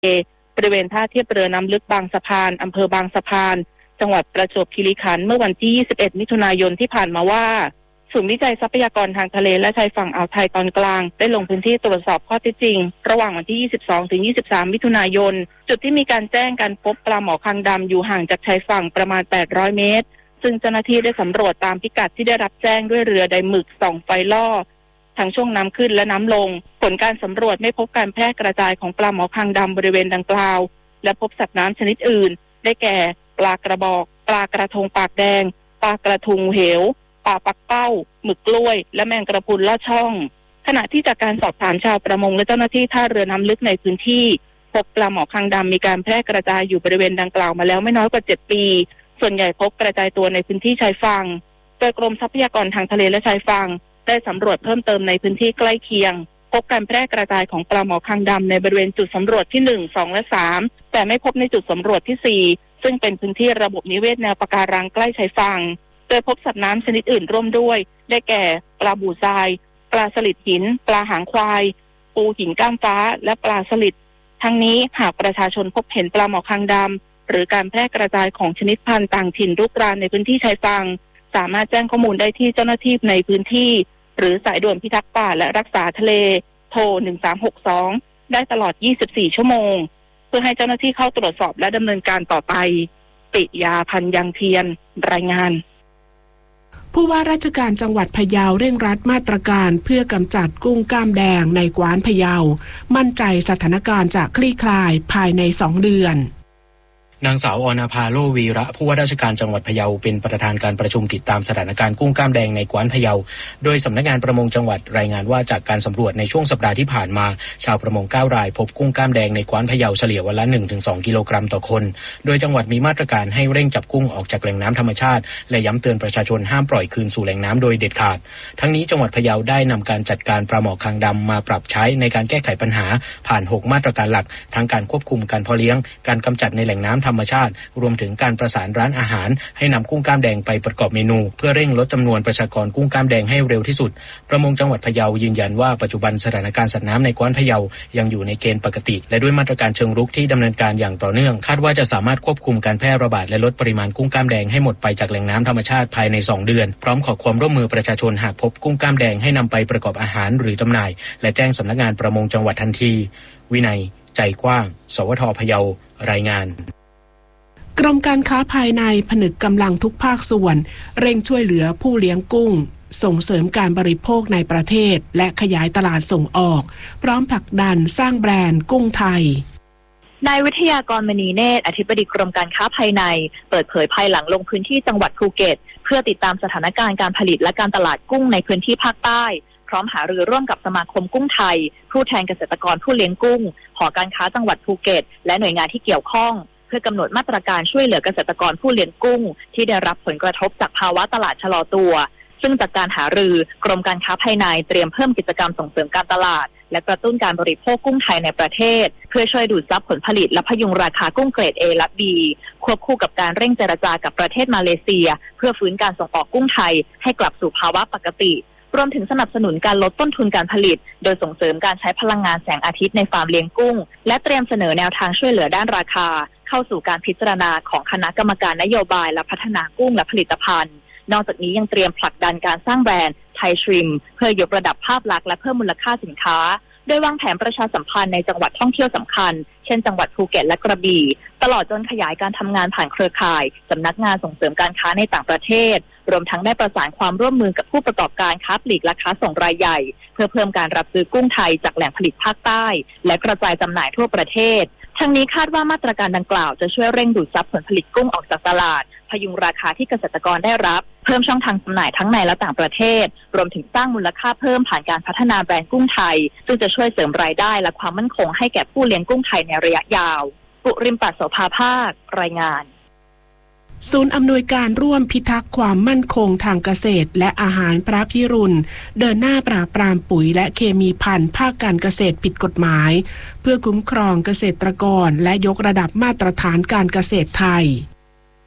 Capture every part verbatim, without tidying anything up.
บริเวณท่าเทียบเรือน้ำลึกบางสะพานอำเภอบางสะพานจังหวัดประจวบคีรีขันธ์เมื่อวันที่ยี่สิบเอ็ดมิถุนายนที่ผ่านมาว่าศูนย์วิจัยทรัพยากรทางทะเลและชายฝั่งอ่าวไทยตอนกลางได้ลงพื้นที่ตรวจสอบข้อเท็จจริงระหว่างวันที่ยี่สิบสองถึงยี่สิบสามมิถุนายนจุดที่มีการแจ้งการพบปลาหมอคางดำอยู่ห่างจากชายฝั่งประมาณแปดร้อยเมตรซึ่งเจ้าหน้าที่ได้สำรวจตามพิกัดที่ได้รับแจ้งด้วยเรือไดหมึกส่องไฟล่อทั้งช่วงน้ำขึ้นและน้ำลงผลการสำรวจไม่พบการแพร่กระจายของปลาหมอคางดำบริเวณดังกล่าวและพบสัตว์น้ำชนิดอื่นได้แก่ปลากระบอกปลากระทงปากแดงปลากระทุงเหวปลาปักเป้าหมึกกล้วยและแมงกระพุนลอดช่องขณะที่จากการสอบถามชาวประมงและเจ้าหน้าที่ท่าเรือน้ำลึกในพื้นที่พบปลาหมอคางดำมีการแพร่กระจายอยู่บริเวณดังกล่าวมาแล้วไม่น้อยกว่าเจ็ดปีส่วนใหญ่พบกระจายตัวในพื้นที่ชายฝั่งโดยกรมทรัพยากรทางทะเลและชายฝั่งได้สำรวจเพิ่มเติมในพื้นที่ใกล้เคียงพบการแพร่กระจายของปลาหมอคางดำในบริเวณจุดสำรวจที่หนึ่ง สองและสามแต่ไม่พบในจุดสำรวจที่สี่ซึ่งเป็นพื้นที่ระบบนิเวศแนวปะการังใกล้ชายฝั่งโดยพบสัตว์น้ำชนิดอื่นร่วมด้วยได้แก่ปลาบู่ทรายปลาสลิดหินปลาหางควายปูหินก้ามฟ้าและปลาสลิดทั้งนี้หากประชาชนพบเห็นปลาหมอคางดำหรือการแพร่กระจายของชนิดพันธุ์ต่างถิ่นรุกรานในพื้นที่ชายฝั่งสามารถแจ้งข้อมูลได้ที่เจ้าหน้าที่ในพื้นที่หรือสายด่วนพิทักษ์ป่าและรักษาทะเลโทรหนึ่งสามหกสองได้ตลอดยี่สิบสี่ชั่วโมงเพื่อให้เจ้าหน้าที่เข้าตรวจสอบและดำเนินการต่อไปปิยาพันธ์ยังเทียนรายงานผู้ว่าราชการจังหวัดพะเยาเร่งรัดมาตรการเพื่อกำจัดกุ้งกล้ามแดงในกว้านพะเยามั่นใจสถานการณ์จะคลี่คลายภายในสองเดือนนางสาวอนาภาโลวีระผู้ว่าราชการจังหวัดพะเยาเป็นประธานการประชุมติดตามสถานการณ์กุ้งกล้ามแดงในกว้านพะเยาโดยสำนักงานประมงจังหวัดรายงานว่าจากการสำรวจในช่วงสัปดาห์ที่ผ่านมาชาวประมงเก้ารายพบกุ้งกล้ามแดงในกว้านพะเยาเฉลี่ยวันละ หนึ่งถึงสอง กิโลกรัมต่อคนโดยจังหวัดมีมาตรการให้เร่งจับกุ้งออกจากแหล่งน้ำธรรมชาติและย้ำเตือนประชาชนห้ามปล่อยคืนสู่แหล่งน้ำโดยเด็ดขาดทั้งนี้จังหวัดพะเยาได้นำการจัดการปลาหมอคางดำมาปรับใช้ในการแก้ไขปัญหาผ่านหกมาตรการหลักทั้งการควบคุมการเพาะเลี้ยงการกำจัดในแหล่งน้ำธรรมชาติรวมถึงการประสานร้านอาหารให้นำกุ้งกล้ามแดงไปประกอบเมนูเพื่อเร่งลดจำนวนประชากรกุ้งกล้ามแดงให้เร็วที่สุดประมงจังหวัดพะเยายืนยันว่าปัจจุบันสถานการณ์สัตว์น้ำในกว้านพะเยายังอยู่ในเกณฑ์ปกติและด้วยมาตรการเชิงรุกที่ดำเนินการอย่างต่อเนื่องคาดว่าจะสามารถควบคุมการแพร่ระบาดและลดปริมาณกุ้งกล้ามแดงให้หมดไปจากแหล่งน้ำธรรมชาติภายในสองเดือนพร้อมขอความร่วมมือประชาชนหากพบกุ้งกล้ามแดงให้นำไปประกอบอาหารหรือจำหน่ายและแจ้งสำนักงานประมงจังหวัดทันทีวินัยใจกว้างสวทพะเยารายงานกรมการค้าภายในผนึกกำลังทุกภาคส่วนเร่งช่วยเหลือผู้เลี้ยงกุ้งส่งเสริมการบริโภคในประเทศและขยายตลาดส่งออกพร้อมผลักดันสร้างแบรนด์กุ้งไทยนายวิทยากรมณีเนตรอธิบดีกรมการค้าภายในเปิดเผยภายหลังลงพื้นที่จังหวัดภูเก็ตเพื่อติดตามสถานการณ์การผลิตและการตลาดกุ้งในพื้นที่ภาคใต้พร้อมหารือร่วมกับสมาคมกุ้งไทยผู้แทนเกษตรกรผู้เลี้ยงกุ้งหอการค้าจังหวัดภูเก็ตและหน่วยงานที่เกี่ยวข้องเพื่อกำหนดมาตรการช่วยเหลือเกษตรกรผู้เลี้ยงกุ้งที่ได้รับผลกระทบจากภาวะตลาดชะลอตัวซึ่งจากการหารือกรมการค้าภายในเตรียมเพิ่มกิจกรรมส่งเสริมการตลาดและกระตุ้นการบริโภคกุ้งไทยในประเทศเพื่อช่วยดูดซับผลผลิตและพยุงราคากุ้งเกรด A และ B ควบคู่กับการเร่งเจรจากับประเทศมาเลเซียเพื่อฟื้นการส่งออกกุ้งไทยให้กลับสู่ภาวะปกติรวมถึงสนับสนุนการลดต้นทุนการผลิตโดยส่งเสริมการใช้พลังงานแสงอาทิตย์ในฟาร์มเลี้ยงกุ้งและเตรียมเสนอแนวทางช่วยเหลือด้านราคาเข้าสู่การพิจารณาของคณะกรรมการนโยบายและพัฒนากุ้งและผลิตภัณฑ์นอกจากนี้ยังเตรียมผลักดันการสร้างแบรนด์ไทยทริมเพื่อยกระดับภาพลักษณ์และเพิ่มมูลค่าสินค้าโดยวางแผนประชาสัมพันธ์ในจังหวัดท่องเที่ยวสำคัญเช่นจังหวัดภูเก็ตและกระบี่ตลอดจนขยายการทำงานผ่านเครือข่ายสำนักงานส่งเสริมการค้าในต่างประเทศรวมทั้งได้ประสานความร่วมมือกับผู้ประกอบการค้าปลีกและค้าส่งรายใหญ่เพื่อเพิ่มการรับซื้อกุ้งไทยจากแหล่งผลิตภาคใต้และกระจายจำหน่ายทั่วประเทศทั้งนี้คาดว่ามาตรการดังกล่าวจะช่วยเร่งดูดซับผลผลิตกุ้งออกจากตลาดพยุงราคาที่เกษตรกรได้รับเพิ่มช่องทางจำหน่ายทั้งในและต่างประเทศรวมถึงสร้างมูลค่าเพิ่มผ่านการพัฒนาแบรนด์กุ้งไทยซึ่งจะช่วยเสริมรายได้และความมั่นคงให้แก่ผู้เลี้ยงกุ้งไทยในระยะยาวปุริมปัสโสภาภาครายงานศูนย์อำนวยการร่วมพิทักษ์ความมั่นคงทางเกษตรและอาหารพระพิรุณเดินหน้าปราบปรามปุ๋ยและเคมีภัณฑ์ภาคการเกษตรผิดกฎหมายเพื่อคุ้มครองเกษตรกรและยกระดับมาตรฐานการเกษตรไทย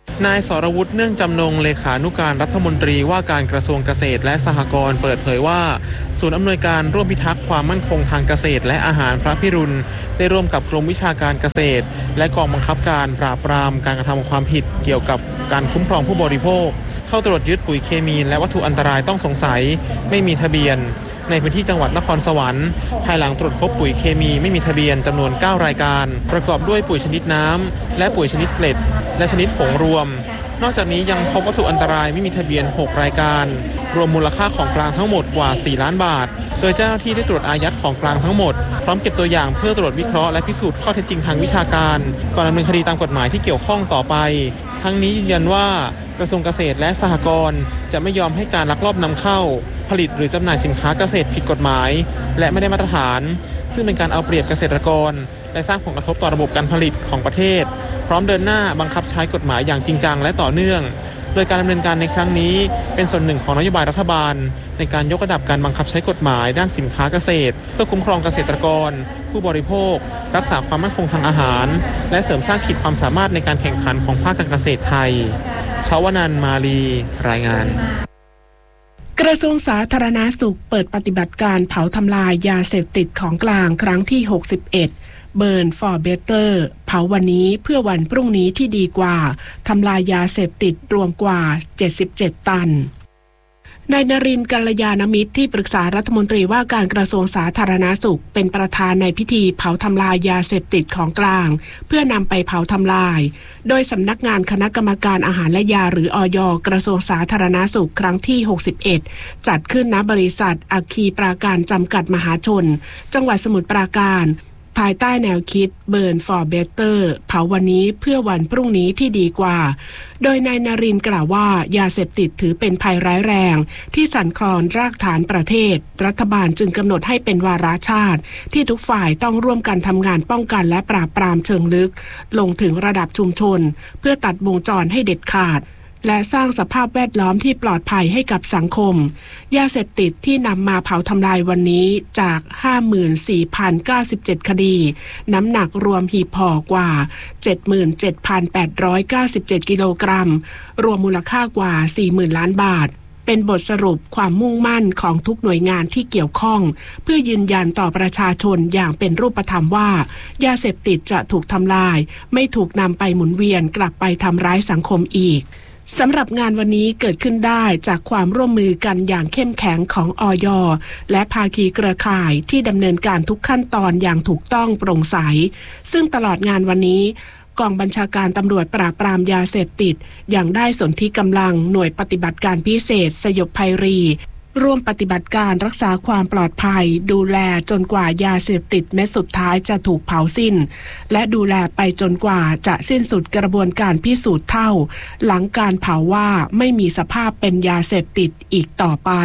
นายสรวุฒิเนื่องจำนงเลขานุการรัฐมนตรีว่าการกระทรวงเกษตรและสหกรณ์เปิดเผยว่าศูนย์อำนวยการร่วมพิทักษ์ความมั่นคงทางเกษตรและอาหารพระพิรุณได้ร่วมกับกรมวิชาการเกษตรและกองบังคับการปราบปรามการกระทำความผิดเกี่ยวกับการคุ้มครองผู้บริโภคเข้าตรวจยึดปุ๋ยเคมีและวัตถุอันตรายต้องสงสัยไม่มีทะเบียนในพื้นที่จังหวัดนครสวรรค์ภายหลังตรวจพบปุ๋ยเคมีไม่มีทะเบียนจำนวนเก้ารายการประกอบด้วยปุ๋ยชนิดน้ำและปุ๋ยชนิดเกล็ดและชนิดผงรวมนอกจากนี้ยังพบวัตถุอันตรายไม่มีทะเบียนหกรายการรวมมูลค่าของกลางทั้งหมดกว่าสี่ล้านบาทโดยเจ้าหน้าที่ได้ตรวจอายัดของกลางทั้งหมดพร้อมเก็บตัวอย่างเพื่อตรวจวิเคราะห์และพิสูจน์ข้อเท็จจริงทางวิชาการก่อนดำเนินคดีตามกฎหมายที่เกี่ยวข้องต่อไปทั้งนี้ยืนยันว่ากระทรวงเกษตรและสหกรณ์จะไม่ยอมให้การลักลอบนำเข้าผลิตหรือจำหน่ายสินค้าเกษตรผิดกฎหมายและไม่ได้มาตรฐานซึ่งเป็นการเอาเปรียบเกษตรกรและสร้างผลกระทบต่อระบบการผลิตของประเทศพร้อมเดินหน้าบังคับใช้กฎหมายอย่างจริงจังและต่อเนื่องโดยการดำเนินการในครั้งนี้เป็นส่วนหนึ่งของนโยบายรัฐบาลในการยกระดับการบังคับใช้กฎหมายด้านสินค้าเกษตรเพื่อคุ้มครองเกษตรกรผู้บริโภครักษาความมั่นคงทางอาหารและเสริมสร้างขีดความสามารถในการแข่งขันของภาคการเกษตรไทยชวนันท์มาลีรายงานกระทรวงสาธารณสุขเปิดปฏิบัติการเผาทำลายยาเสพติดของกลางครั้งที่หกสิบเอ็ดBurn for Better เผาวันนี้เพื่อวันพรุ่งนี้ที่ดีกว่าทำลายยาเสพติดรวมกว่าเจ็ดสิบเจ็ดตันนายนรินทร์กัลยาณมิตรที่ปรึกษารัฐมนตรีว่าการกระทรวงสาธารณสุขเป็นประธานในพิธีเผาทำลายยาเสพติดของกลางเพื่อนำไปเผาทำลายโดยสำนักงานคณะกรรมการอาหารและยาหรืออย.กระทรวงสาธารณสุขครั้งที่หกสิบเอ็ดจัดขึ้นณบริษัทอัคคีปราการจำกัดมหาชนจังหวัดสมุทรปราการภายใต้แนวคิด Burn for Better เผาวันนี้เพื่อวันพรุ่งนี้ที่ดีกว่าโดยนายนรินทร์กล่าวว่ายาเสพติดถือเป็นภัยร้ายแรงที่สั่นคลอนรากฐานประเทศรัฐบาลจึงกำหนดให้เป็นวาระชาติที่ทุกฝ่ายต้องร่วมกันทำงานป้องกันและปราบปรามเชิงลึกลงถึงระดับชุมชนเพื่อตัดวงจรให้เด็ดขาดและสร้างสภาพแวดล้อมที่ปลอดภัยให้กับสังคมยาเสพติดที่นำมาเผาทำลายวันนี้จาก ห้าหมื่นสี่พันเก้าสิบเจ็ด คดีน้ำหนักรวมหีบห่อกว่า เจ็ดหมื่นเจ็ดพันแปดร้อยเก้าสิบเจ็ด กิโลกรัมรวมมูลค่ากว่า สี่หมื่น ล้านบาทเป็นบทสรุปความมุ่งมั่นของทุกหน่วยงานที่เกี่ยวข้องเพื่อยืนยันต่อประชาชนอย่างเป็นรูปธรรมว่ายาเสพติดจะถูกทำลายไม่ถูกนำไปหมุนเวียนกลับไปทำร้ายสังคมอีกสำหรับงานวันนี้เกิดขึ้นได้จากความร่วมมือกันอย่างเข้มแข็งของอย.และภาคีเครือข่ายที่ดำเนินการทุกขั้นตอนอย่างถูกต้องโปร่งใสซึ่งตลอดงานวันนี้กองบัญชาการตำรวจปราบปรามยาเสพติดยังได้สนธิกำลังหน่วยปฏิบัติการพิเศษสยบภัยรีร่วมปฏิบัติการรักษาความปลอดภัยดูแลจนกว่ายาเสพติดเม็ดสุดท้ายจะถูกเผาสิ้นและดูแลไปจนกว่าจะสิ้นสุดกระบวนการพิสูจน์เท่าหลังการเผาว่าไม่มีสภาพเป็นยาเสพติดอีกต่อไป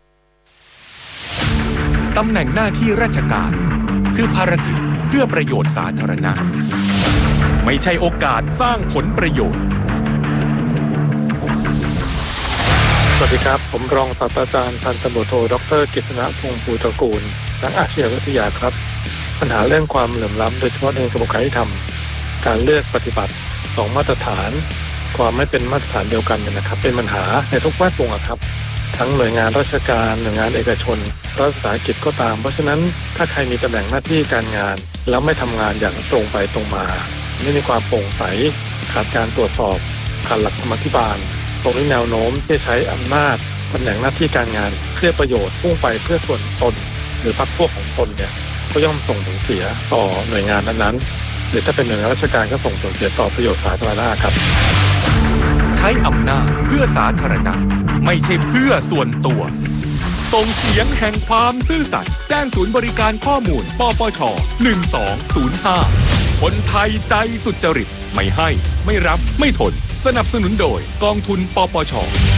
ตำแหน่งหน้าที่ราชการคือภารกิจเพื่อประโยชน์สาธารณะไม่ใช่โอกาสสร้างผลประโยชน์สวัสดีครับผมรองศาสตราจารย์พันตำรวจโทดร.กฤษณพงษ์ภูตระกูลนักอาชญาวิทยาครับปัญหาเรื่องความเหลื่อมล้ำโดยเฉพาะในกระบวนการยุติธรรมการเลือกปฏิบัติสองมาตรฐานความไม่เป็นมาตรฐานเดียวกันเนี่ยนะครับเป็นปัญหาในทุกแวดวงครับทั้งหน่วยงานราชการหน่วยงานเอกชนรัฐวิสาหกิจก็ตามเพราะฉะนั้นถ้าใครมีตำแหน่งหน้าที่การงานแล้วไม่ทำงานอย่างตรงไปตรงมาไม่มีความโปร่งใสขาดการตรวจสอบขาดหลักธรรมาภิบาลตรงนี้แนวโน้มที่ใช้อำนาจตำแหน่งหน้าที่การงานเพื่อประโยชน์พุ่งไปเพื่อส่วนตนหรือพรรคพวกของตนเนี่ยก็ย่อมส่งผลเสียต่อหน่วยงานนั้นๆหรือถ้าเป็นหน่วยงานราชการก็ส่งผลเสียต่อประโยชน์สาธารณะครับใช้อำนาจเพื่อสาธารณะไม่ใช่เพื่อส่วนตัวส่งเสียงแห่งความซื่อสัตย์แจ้งศูนย์บริการข้อมูลปปชหนึ่งสองศูนย์ห้าคนไทยใจสุจริตไม่ให้ไม่รับไม่ทนสนับสนุนโดยกองทุนปปช.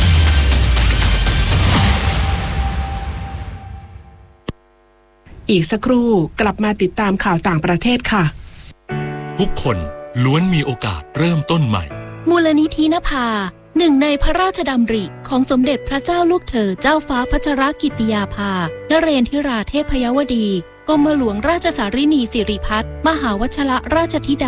อีกสักครู่กลับมาติดตามข่าวต่างประเทศค่ะทุกคนล้วนมีโอกาสเริ่มต้นใหม่มูลนิธินภาหนึ่งในพระราชดำริของสมเด็จพระเจ้าลูกเธอเจ้าฟ้าพัชรกิติยาภานเรนทิราเทพยวดีกรมหลวงราชสารินีสิริพัฒน์มหาวชรราชธิดา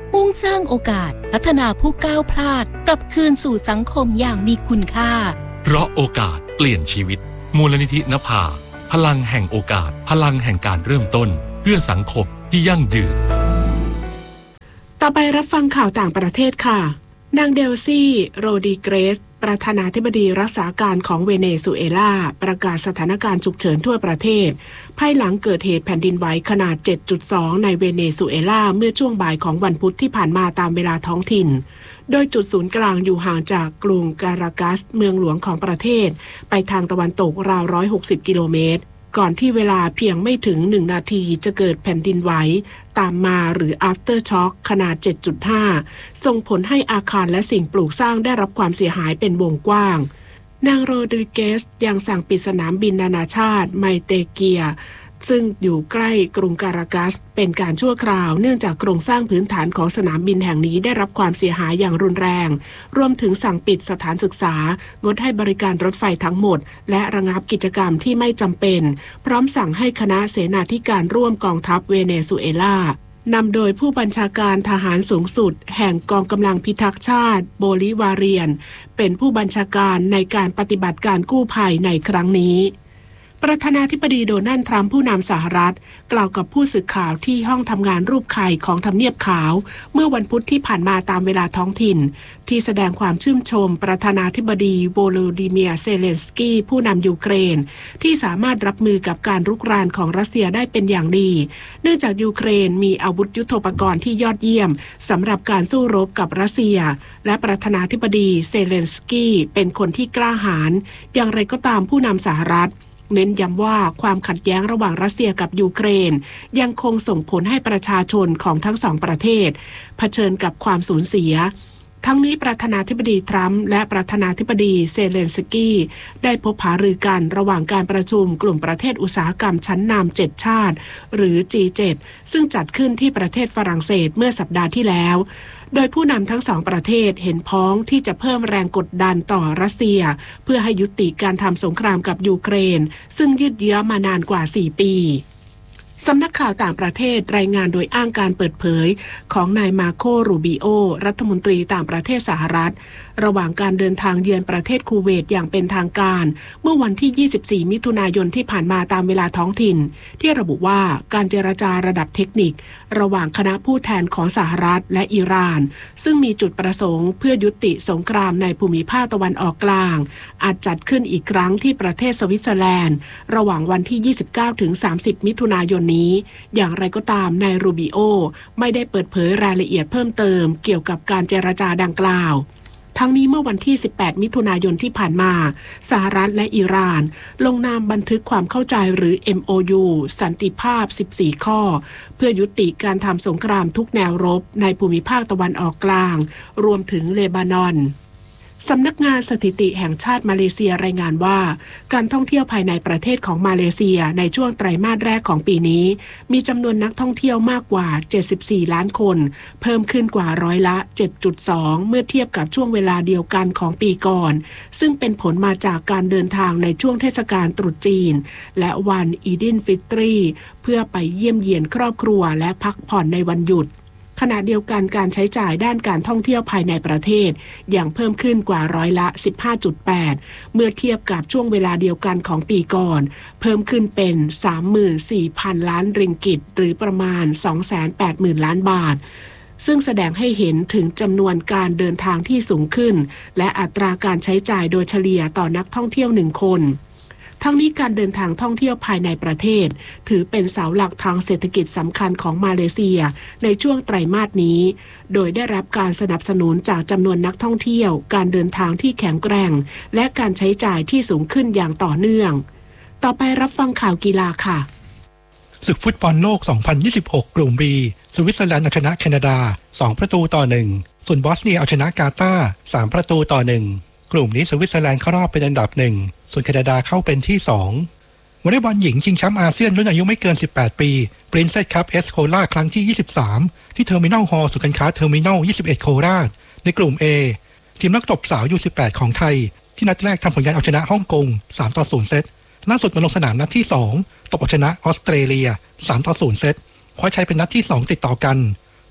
มุ่งสร้างโอกาสพัฒนาผู้ก้าวพลาดกลับคืนสู่สังคมอย่างมีคุณค่าเพราะโอกาสเปลี่ยนชีวิตมูลนิธินภาพลังแห่งโอกาสพลังแห่งการเริ่มต้นเพื่อสังคมที่ยั่งยืนต่อไปรับฟังข่าวต่างประเทศค่ะนางเดลซี่โรดิเกรสประธานาธิบดีรักษาการของเวเนซุเอลาประกาศสถานการณ์ฉุกเฉินทั่วประเทศภายหลังเกิดเหตุแผ่นดินไหวขนาด เจ็ดจุดสอง ในเวเนซุเอลาเมื่อช่วงบ่ายของวันพุธที่ผ่านมาตามเวลาท้องถิ่นโดยจุดศูนย์กลางอยู่ห่างจากกรุงการากัสเมืองหลวงของประเทศไปทางตะวันตกราวหนึ่งร้อยหกสิบกิโลเมตรก่อนที่เวลาเพียงไม่ถึงหนึ่งนาทีจะเกิดแผ่นดินไหวตามมาหรือ after shock ขนาด เจ็ดจุดห้า ส่งผลให้อาคารและสิ่งปลูกสร้างได้รับความเสียหายเป็นวงกว้างนางโรดริเกสยังสั่งปิดสนามบินนานาชาติไมเตเกียซึ่งอยู่ใกล้กรุงการากัสเป็นการชั่วคราวเนื่องจากโครงสร้างพื้นฐานของสนามบินแห่งนี้ได้รับความเสียหายอย่างรุนแรงรวมถึงสั่งปิดสถานศึกษางดให้บริการรถไฟทั้งหมดและระงับกิจกรรมที่ไม่จำเป็นพร้อมสั่งให้คณะเสนาธิการร่วมกองทัพเวเนซุเอลานำโดยผู้บัญชาการทหารสูงสุดแห่งกองกำลังพิทักษ์ชาติโบลิวาเรียนเป็นผู้บัญชาการในการปฏิบัติการกู้ภัยในครั้งนี้ประธานาธิบดีโดนัลด์ทรัมป์ผู้นำสหรัฐกล่าวกับผู้สื่อข่าวที่ห้องทำงานรูปไข่ของทำเนียบขาวเมื่อวันพุธที่ผ่านมาตามเวลาท้องถิ่นที่แสดงความชื่นชมประธานาธิบดีโวโลดิเมียร์เซเลนสกี้ผู้นำยูเครนที่สามารถรับมือกับการรุกรานของรัสเซียได้เป็นอย่างดีเนื่องจากยูเครนมีอาวุธยุทโธปกรณ์ที่ยอดเยี่ยมสำหรับการสู้รบกับรัสเซียและประธานาธิบดีเซเลนสกี้เป็นคนที่กล้าหาญอย่างไรก็ตามผู้นำสหรัฐเน้นย้ำว่าความขัดแย้งระหว่างรัสเซียกับยูเครนยังคงส่งผลให้ประชาชนของทั้งสองประเทศเผชิญกับความสูญเสียทั้งนี้ประธานาธิบดีทรัมป์และประธานาธิบดีเซเลนสกี้ได้พบหารือกันระหว่างการประชุมกลุ่มประเทศอุตสาหกรรมชั้นนำเจ็ดชาติหรือ จี เจ็ด ซึ่งจัดขึ้นที่ประเทศฝรั่งเศสเมื่อสัปดาห์ที่แล้วโดยผู้นำทั้งสองประเทศเห็นพ้องที่จะเพิ่มแรงกดดันต่อรัสเซียเพื่อให้ยุติการทำสงครามกับยูเครนซึ่งยืดเยื้อมานานกว่าสี่ปีสำนักข่าวต่างประเทศรายงานโดยอ้างการเปิดเผยของนายมาโครูบิโอรัฐมนตรีต่างประเทศสหรัฐระหว่างการเดินทางเยือนประเทศคูเวตอย่างเป็นทางการเมื่อวันที่ยี่สิบสี่มิถุนายนที่ผ่านมาตามเวลาท้องถิ่นที่ระบุว่าการเจรจาระดับเทคนิคระหว่างคณะผู้แทนของสหรัฐและอิหร่านซึ่งมีจุดประสงค์เพื่อยุติสงครามในภูมิภาคตะวันออกกลางอาจจัดขึ้นอีกครั้งที่ประเทศสวิตเซอร์แลนด์ระหว่างวันที่ยี่สิบเก้าถึงสามสิบมิถุนายนนี้อย่างไรก็ตามนายรูบิโอไม่ได้เปิดเผยรายละเอียดเพิ่มเติมเกี่ยวกับการเจรจาดังกล่าวทั้งนี้เมื่อวันที่สิบแปดมิถุนายนที่ผ่านมาสหรัฐและอิหร่านลงนามบันทึกความเข้าใจหรือ เอ็ม โอ ยู สันติภาพสิบสี่ข้อเพื่อยุติการทำสงครามทุกแนวรบในภูมิภาคตะวันออกกลางรวมถึงเลบานอนสำนักงานสถิติแห่งชาติมาเลเซียรายงานว่าการท่องเที่ยวภายในประเทศของมาเลเซียในช่วงไตรมาสแรกของปีนี้มีจำนวนนักท่องเที่ยวมากกว่าเจ็ดสิบสี่ล้านคนเพิ่มขึ้นกว่าร้อยละ เจ็ดจุดสอง เมื่อเทียบกับช่วงเวลาเดียวกันของปีก่อนซึ่งเป็นผลมาจากการเดินทางในช่วงเทศกาลตรุษจีนและวันอีดินฟิตรีเพื่อไปเยี่ยมเยียนครอบครัวและพักผ่อนในวันหยุดขณะเดียวกันการใช้จ่ายด้านการท่องเที่ยวภายในประเทศยังเพิ่มขึ้นกว่าร้อยละ สิบห้าจุดแปด เมื่อเทียบกับช่วงเวลาเดียวกันของปีก่อนเพิ่มขึ้นเป็น สามหมื่นสี่พัน ล้านริงกิตหรือประมาณ สองแสนแปดหมื่น ล้านบาทซึ่งแสดงให้เห็นถึงจำนวนการเดินทางที่สูงขึ้นและอัตราการใช้จ่ายโดยเฉลี่ยต่อนักท่องเที่ยวหนึ่งคนทั้งนี้การเดินทางท่องเที่ยวภายในประเทศถือเป็นเสาหลักทางเศรษฐกิจสำคัญของมาเลเซียในช่วงไตรมาสนี้โดยได้รับการสนับสนุนจากจำนวนนักท่องเที่ยวการเดินทางที่แข็งแกร่งและการใช้จ่ายที่สูงขึ้นอย่างต่อเนื่องต่อไปรับฟังข่าวกีฬาค่ะศึกฟุตบอลโลกสองพันยี่สิบหกกลุ่ม B สวิตเซอร์แลนด์เอาชนะแคนาดาสองประตูต่อหนึ่งส่วนบอสเนียเอาชนะกาตาร์สามประตูต่อหนึ่งกลุ่มนี้สวิตเซอร์แลนด์เข้ารอบเป็นอันดับหนึ่งส่วนแคนาดาเข้าเป็นที่สองวอลเลย์บอลหญิงชิงแชมป์อาเซียนรุ่นอายุไม่เกินสิบแปดปี Princess Cup เอส โคราชครั้งที่ยี่สิบสามที่เทอร์มินัลฮอลล์ศูนย์การค้าเทอร์มินัลยี่สิบเอ็ดโคราชในกลุ่ม A ทีมนักตบสาว ยู สิบแปด ของไทยที่นัดแรกทำผลงานเอาชนะฮ่องกงสามต่อศูนย์เซตล่าสุดมาลงสนามนัดที่สองตบเอาชนะออสเตรเลียสามต่อศูนย์เซตคว้าชัยเป็นนัดที่สองติดต่อกัน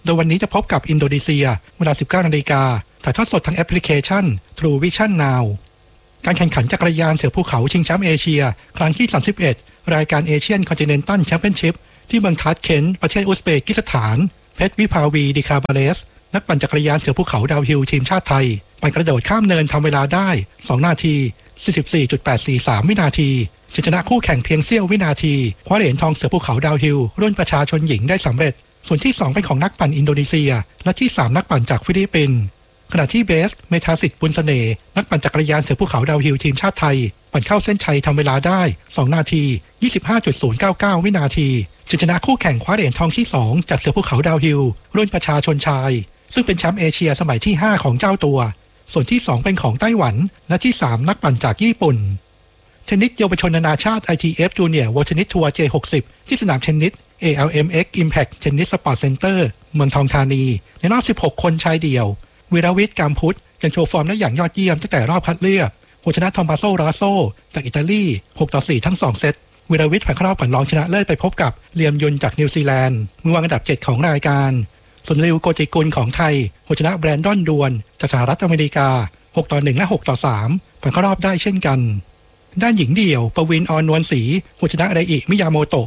โดยวันนี้จะพบกับอินโดนีเซียเวลา สิบเก้านาฬิกาถ่ายทอดสดทางแอปพลิเคชัน True Vision Now การแข่งขันจักรยานเสือภูเขาชิงแชมป์เอเชียครั้งที่สามสิบเอ็ดรายการเอเชียนคอนติเนนตัลแชมเปี้ยนชิพที่เมืองทัชเคนต์ประเทศอุซเบกิสถานเพชรวิภาวีดิคาบาเลสนักปั่นจักรยานเสือภูเขาดาวฮิลทีมชาติไทยปั่นกระโดดข้ามเนินทำเวลาได้สองนาที สี่สิบสี่จุดแปดสี่สาม วินาทีชนะคู่แข่งเพียงเสี้ยววินาทีคว้าเหรียญทองเสือภูเขาดาวฮิลรุ่นประชาชนหญิงได้สำเร็จส่วนที่สองเป็นของนักปั่นอินโดนีเซียและที่สามนักปั่นจากฟิลิปปินส์ขณะที่เบสเมธาสิทธิ์บุญเสน่ห์นักปั่นจักรยานเสือภูเขาดาวฮิลทีมชาติไทยปั่นเข้าเส้นชัยทำเวลาได้สองนาที ยี่สิบห้าจุดศูนย์เก้าเก้า วินาทีชนะคู่แข่งคว้าเหรียญทองที่สองจากเสือภูเขาดาวฮิลรุ่นประชาชนชายซึ่งเป็นแชมป์เอเชียสมัยที่ห้าของเจ้าตัวส่วนที่สองเป็นของไต้หวันและที่สามนักปั่นจากญี่ปุ่นเทนนิสเยาวชนนานาชาติ ไอ ที เอฟ Junior World Tennis Tour เจ หกสิบ ที่สนามเทนนิส เอ แอล เอ็ม เอ็กซ์ Impact Tennis Sport Center เมืองทองธานีในรอบสิบหกคนชายเดี่ยววีรวิทย์กามพุทธยังโชว์ฟอร์มได้อย่างยอดเยี่ยมตั้งแต่รอบคัดเลือกผู้ชนะทอมปาโซราโซจากอิตาลี หกต่อสี่ ทั้งสองเซตวีรวิทย์ผ่านเข้ารอบก่อนรองชนะเลิศไปพบกับเลียมยุนจากนิวซีแลนด์มือวางอันดับเจ็ดของรายการส่วนริวโกจิกุลของไทยผู้ชนะแบรนดอนดวนจากสหรัฐอเมริกาหกต่อหนึ่งและหกต่อสามผ่านเข้ารอบได้เช่นกันด้านหญิงเดี่ยวปวินออนนวลศรีผู้ชนะไดอิมิยาโมโตะ